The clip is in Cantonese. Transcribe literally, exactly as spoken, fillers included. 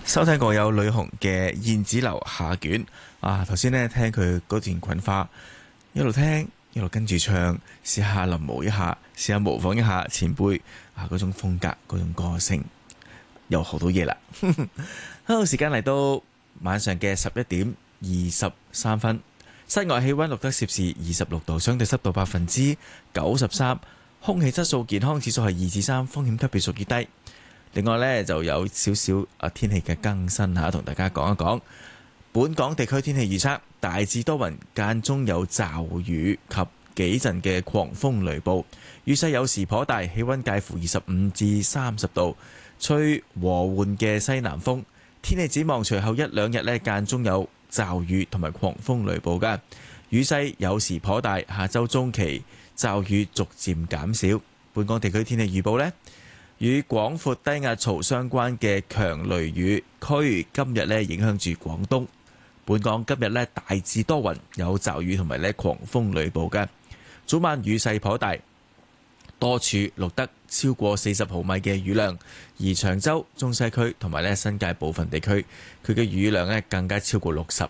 收聽過有呂紅嘅《燕子樓下卷》啊，頭先呢，聽佢嗰段裙花，一路聽一路跟住唱，試下臨摹一下，試下模仿一下前輩啊嗰種風格、嗰種歌聲，又學到嘢啦。好，時間嚟到晚上嘅十一點二十三分，室外氣溫錄得攝氏二十六度，相對濕度百分之九十三，空氣質素健康指數係二至三，風險級別屬於低。另外呢，就有少少啊天氣嘅更新嚇，同大家講一講。本港地區天氣預測，大致多雲，間中有驟雨及幾陣嘅狂風雷暴，雨勢有時頗大，氣溫介乎二十五至三十度，吹和緩嘅西南風。天氣展望隨後一兩日呢，間中有驟雨同埋狂風雷暴㗎，雨勢有時頗大，下週中期驟雨逐漸減少。本港地區天氣預報呢，與廣闊低壓槽相關嘅強雷雨區今日咧影響住廣東。本港今日咧大致多雲，有驟雨同埋咧狂風雷暴嘅，早晚雨勢頗大，多處錄得超過四十毫米嘅雨量。而長洲、中西區同埋咧新界部分地區，佢嘅雨量咧更加超過六十